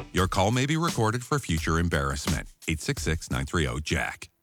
Your call may be recorded for future embarrassment. 866-930-JACK.